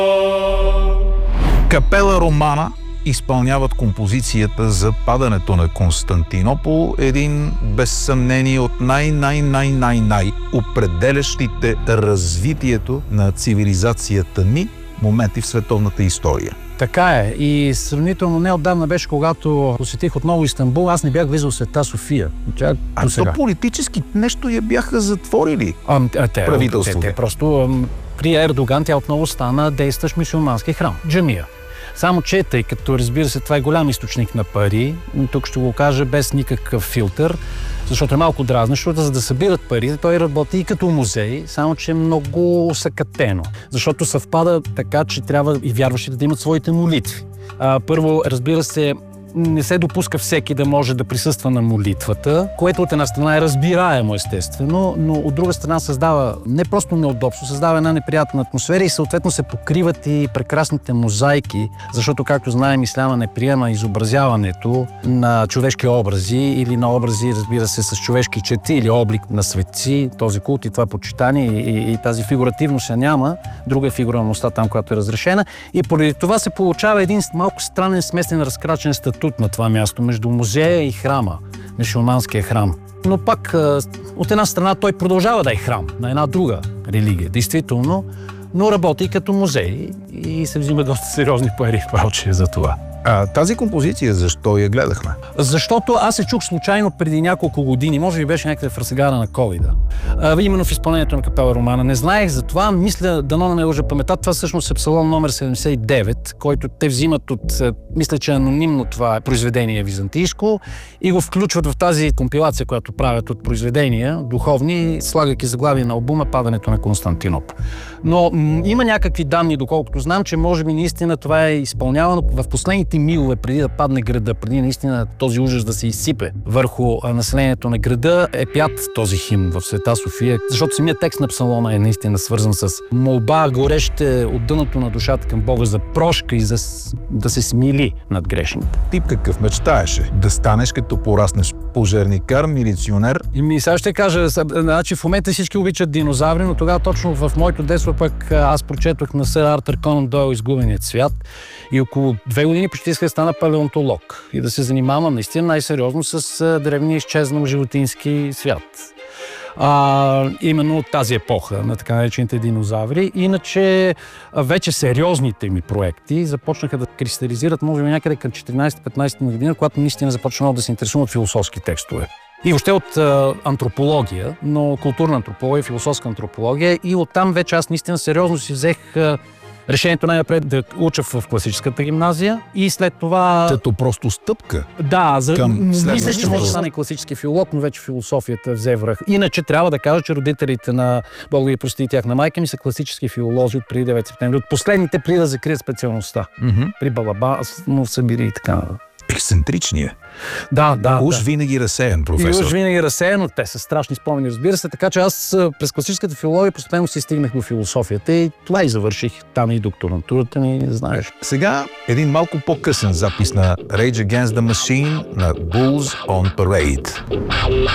Капела Романа изпълняват композицията за падането на Константинопол, един без съмнение от най определящите развитието на цивилизацията ни моменти в световната история. Така е. И сравнително неотдавна беше, когато посетих отново Истанбул, аз не бях влизал в Света София. То политически нещо я бяха затворили правителството. Те просто при Ердоган тя отново стана действащ мюсюлмански храм, джамия. Само че, тъй като, разбира се, това е голям източник на пари, тук ще го кажа без никакъв филтър, защото е малко дразнещо, за да събират пари, той работи и като музей, само че е много усъкатено, защото съвпада така, че трябва и вярващите да имат своите молитви. Първо, разбира се, не се допуска всеки да може да присъства на молитвата, което от една страна е разбираемо, естествено, но от друга страна създава не просто неудобство, създава една неприятна атмосфера и съответно се покриват и прекрасните мозайки, защото, както знаем, исляма не приема изобразяването на човешки образи или на образи, разбира се, с човешки черти или облик на светци, този култ и това почитание и тази фигуративност я няма, друга е фигуралността там, която е разрешена и поради това се получава един малко странен, смесен, разкрачен статут на това място между музея и храма, мюсюлманския храм. Но пак от една страна той продължава да е храм на една друга религия, действително, но работи като музей и се взима доста сериозни пари впрочем за това. Тази композиция, защо я гледахме? Защото аз се чух случайно преди няколко години, може би беше някъде в разгара на ковида. Именно в изпълнението на Капела Романа. Не знаех за това, мисля, дано не ме лъжа паметта, това всъщност е псалом номер 79, който те взимат от, мисля, че анонимно това произведение византийско и го включват в тази компилация, която правят от произведения духовни, слагайки заглавие на албума "Падането на Константинопол". Но има някакви данни, доколкото знам, че може би наистина това е изпълнявано в последните милове преди да падне града, преди наистина този ужас да се изсипе върху населението на града, е пят този химн в Света София, защото самият текст на псалома е наистина свързан с молба гореще от дъното на душата към Бога за прошка и да се смили над грешните. Ти какъв мечтаеше? Да станеш като пораснеш пожарникар, милиционер? Сега ще кажа, значи в момента всички обичат динозаври, но тогава точно в моето детство пък аз прочетох на сър Артър Конан Дойл "Изгубеният свят" и около 2 години почти исках да стана палеонтолог и да се занимавам наистина най-сериозно с древния изчезнал животински свят. Именно от тази епоха на така наречените динозаври. Иначе вече сериозните ми проекти започнаха да кристализират, може би някъде към 14-15 година, когато наистина започна да се интересувам от философски текстове. И въобще от антропология, но културна антропология, философска антропология и оттам вече аз наистина сериозно си взех решението най-напред да уча в класическата гимназия и след това... Като просто стъпка? Да, мисля, че може да стане класически филолог, но вече философията взе връх. Иначе трябва да кажа, че родителите на Бог да ги прости тяхна майка ми са класически филолози от преди 9 септември. От последните преди да закрият специалността. При Балаба, но събири и така. Ексцентричния. Да. Уж винаги разсеян, професор. Уж винаги разсеян, но те са страшни спомени, разбира се. Така че аз през класическата филология постепенно си стигнах до философията и това и завърших. Там и докторантурата ми, знаеш. Сега един малко по-късен запис на Rage Against the Machine на Bulls on Parade.